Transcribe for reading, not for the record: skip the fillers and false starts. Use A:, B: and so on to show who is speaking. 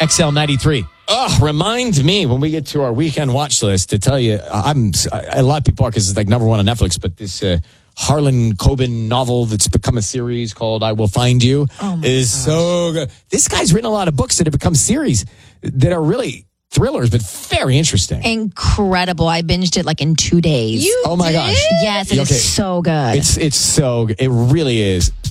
A: XL93. Oh, remind me when we get to our weekend watch list to tell you, a lot of people are because it's like number one on Netflix, but this Harlan Coben novel that's become a series called I Will Find You is so good. This guy's written a lot of books that have become series that are really thrillers, but very interesting.
B: Incredible. I binged it like in 2 days.
A: Oh my gosh.
B: Yes, it is so good.
A: It really is.